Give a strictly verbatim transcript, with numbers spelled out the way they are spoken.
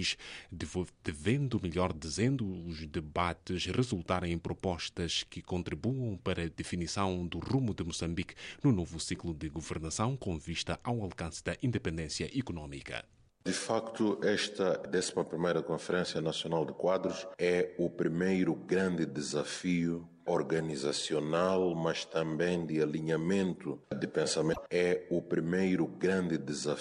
país, devendo, melhor dizendo, os debates resultarem em propostas que contribuam para a definição do rumo de Moçambique no novo ciclo de governação com vista ao alcance da independência econômica. De facto, esta décima primeira Conferência Nacional de Quadros é o primeiro grande desafio organizacional, mas também de alinhamento de pensamento. É o primeiro grande desafio